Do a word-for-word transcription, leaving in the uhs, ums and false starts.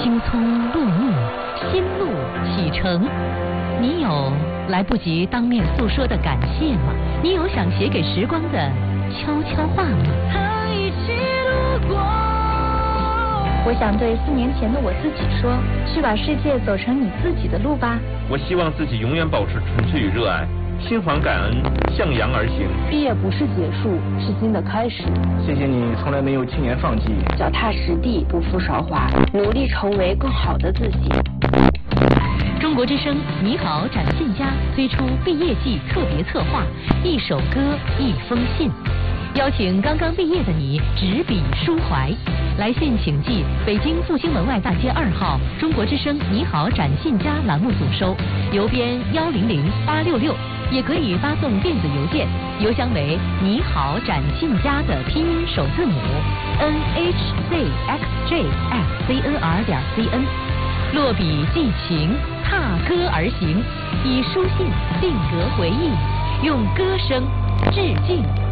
青葱落幕，新路启程。你有来不及当面诉说的感谢吗？你有想写给时光的悄悄话吗？ 一起路过。我想对四年前的我自己说，去把世界走成你自己的路吧。 我希望自己永远保持纯粹与热爱，心怀感恩，向阳而行。 毕业不是结束，是新的开始。 谢谢你从来没有轻言放弃， 脚踏实地，不负韶华，努力成为更好的自己。 中国之声你好展信佳推出毕业季特别策划，一首歌一封信，邀请刚刚毕业的你执笔抒怀。来信请寄北京复兴门外大街二号中国之声你好展信佳栏目组收，邮编幺零零八六六，也可以发送电子邮件，邮箱为你好展信佳的拼音首字母 n h z x j at c n r 点 c n。落笔寄情，踏歌而行，以书信定格回忆，用歌声致敬